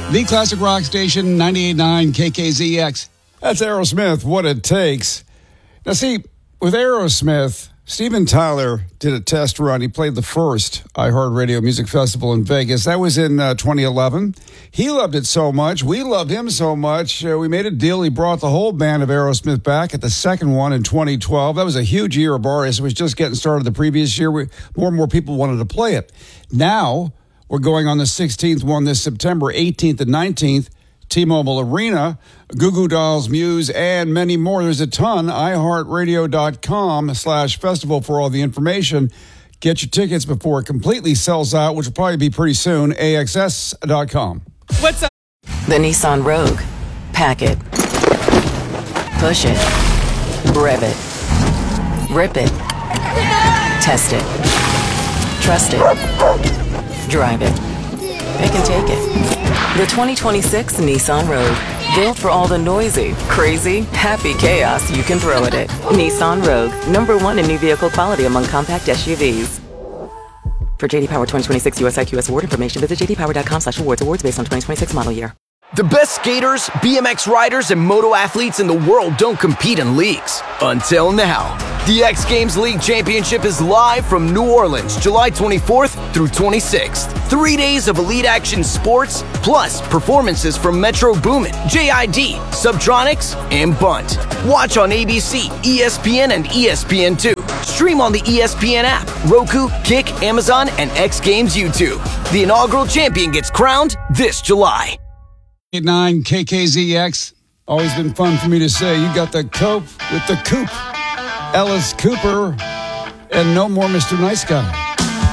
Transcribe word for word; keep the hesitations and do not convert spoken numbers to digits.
The Classic Rock Station, ninety-eight point nine K K Z X. That's Aerosmith, What It Takes. Now, see, with Aerosmith, Steven Tyler did a test run. He played the first iHeartRadio Music Festival in Vegas. That was in uh, twenty eleven. He loved it so much. We loved him so much. Uh, we made a deal. He brought the whole band of Aerosmith back at the second one in twenty twelve. That was a huge year of ours. It was just getting started the previous year. We, more and more people wanted to play it. Now, we're going on the sixteenth one this September, eighteenth and nineteenth, T-Mobile Arena, Goo Goo Dolls, Muse, and many more. There's a ton. iHeartRadio.com slash festival for all the information. Get your tickets before it completely sells out, which will probably be pretty soon. A X S dot com. What's up? The Nissan Rogue. Pack it. Push it. Rev it. Rip it. Test it. Trust it. Drive it. Pick and take it. The twenty twenty-six Nissan Rogue. Built for all the noisy, crazy, happy chaos you can throw at it. Nissan Rogue. Number one in new vehicle quality among compact S U Vs. For J D Power twenty twenty-six U S I Q S award information, visit j d power dot com slash awards. Awards based on twenty twenty-six model year. The best skaters, B M X riders, and moto athletes in the world don't compete in leagues. Until now. The X Games League Championship is live from New Orleans, July twenty-fourth through twenty-sixth. Three days of elite action sports, plus performances from Metro Boomin, J I D, Subtronics, and Bunt. Watch on A B C, E S P N, and E S P N two. Stream on the E S P N app, Roku, Kick, Amazon, and X Games YouTube. The inaugural champion gets crowned this July. eight nine K K Z X. Always been fun for me to say. You got the cope with the coupe. Alice Cooper and no more Mister Nice Guy.